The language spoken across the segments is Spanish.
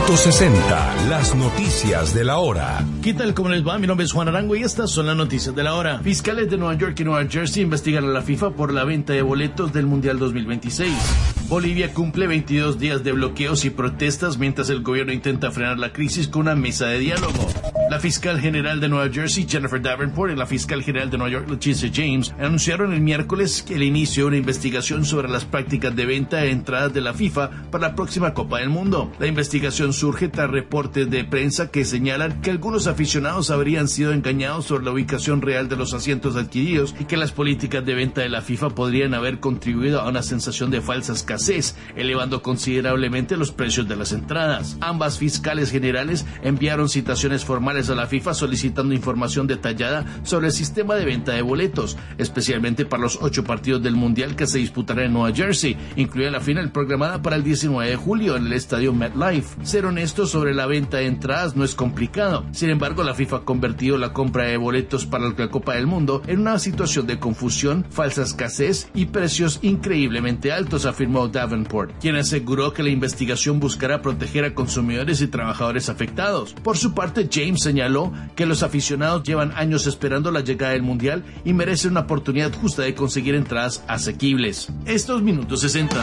Minuto 60, las noticias de la hora. ¿Qué tal? ¿Cómo les va? Mi nombre es Juan Arango y estas son las noticias de la hora. Fiscales de Nueva York y Nueva Jersey investigan a la FIFA por la venta de boletos del Mundial 2026. Bolivia cumple 22 días de bloqueos y protestas mientras el gobierno intenta frenar la crisis con una mesa de diálogo. La fiscal general de Nueva Jersey, Jennifer Davenport, y la fiscal general de Nueva York, Leticia James, anunciaron el miércoles el inicio de una investigación sobre las prácticas de venta de entradas de la FIFA para la próxima Copa del Mundo. La investigación surge tras reportes de prensa que señalan que algunos aficionados habrían sido engañados sobre la ubicación real de los asientos adquiridos y que las políticas de venta de la FIFA podrían haber contribuido a una sensación de falsa escasez, elevando considerablemente los precios de las entradas. Ambas fiscales generales enviaron citaciones formales a la FIFA solicitando información detallada sobre el sistema de venta de boletos, especialmente para los 8 partidos del Mundial que se disputarán en Nueva Jersey, incluida la final programada para el 19 de julio en el estadio MetLife. Ser honesto sobre la venta de entradas no es complicado. Sin embargo, la FIFA ha convertido la compra de boletos para la Copa del Mundo en una situación de confusión, falsa escasez y precios increíblemente altos, afirmó Davenport, quien aseguró que la investigación buscará proteger a consumidores y trabajadores afectados. Por su parte, James señaló que los aficionados llevan años esperando la llegada del Mundial y merecen una oportunidad justa de conseguir entradas asequibles. Estos minutos 60.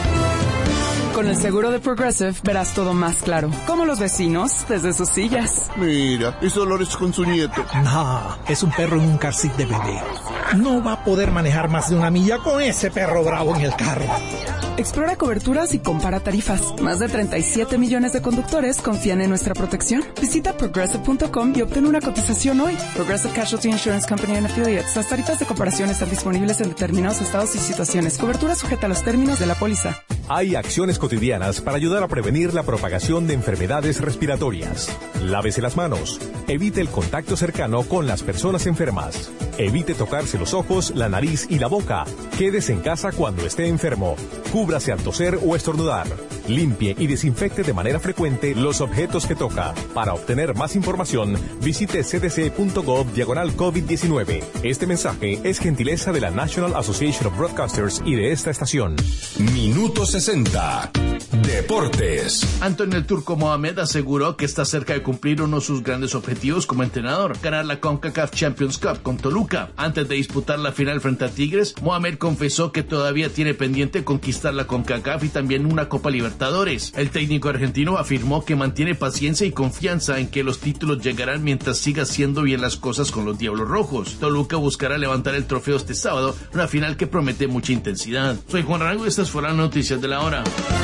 Con el seguro de Progressive verás todo más claro, como los vecinos desde sus sillas. Mira, es Dolores con su nieto. No, es un perro en un car seat de bebé. No va a poder manejar más de 1 milla con ese perro bravo en el carro. Explora coberturas y compara tarifas. Más de 37 millones de conductores confían en nuestra protección. Visita Progressive.com y obtén una cotización hoy. Progressive Casualty Insurance Company and Affiliates. Las tarifas de comparación están disponibles en determinados estados y situaciones. Cobertura sujeta a los términos de la póliza. Hay acciones cotidianas para ayudar a prevenir la propagación de enfermedades respiratorias. Lávese las manos. Evite el contacto cercano con las personas enfermas. Evite tocarse los ojos, la nariz y la boca. Quédese en casa cuando esté enfermo. Cúbrase al toser o estornudar. Limpie y desinfecte de manera frecuente los objetos que toca. Para obtener más información, visite cdc.gov/COVID-19. Este mensaje es gentileza de la National Association of Broadcasters y de esta estación. Minuto 60. Deportes. Antonio el Turco Mohamed aseguró que está cerca de cumplir uno de sus grandes objetivos como entrenador, ganar la CONCACAF Champions Cup con Toluca. Antes de disputar la final frente a Tigres, Mohamed confesó que todavía tiene pendiente conquistar la CONCACAF y también una Copa Libertadores. El técnico argentino afirmó que mantiene paciencia y confianza en que los títulos llegarán mientras siga haciendo bien las cosas con los Diablos Rojos. Toluca buscará levantar el trofeo este sábado, una final que promete mucha intensidad. Soy Juan Arango y estas fueron las noticias de la hora.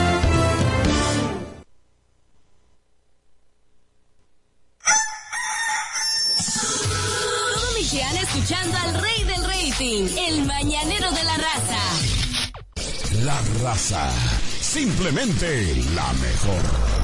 Escuchando al rey del rating, el mañanero de la raza. La raza, simplemente la mejor.